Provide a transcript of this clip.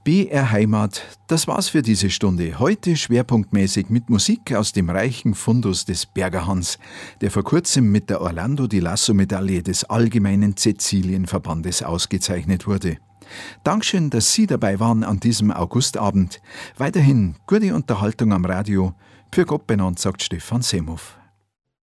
BR Heimat, das war's für diese Stunde. Heute schwerpunktmäßig mit Musik aus dem reichen Fundus des Berger Hans, der vor kurzem mit der Orlando di Lasso-Medaille des Allgemeinen Cäcilienverbandes ausgezeichnet wurde. Dankeschön, dass Sie dabei waren an diesem Augustabend. Weiterhin gute Unterhaltung am Radio. Für Gott benannt, sagt Stefan Semhoff.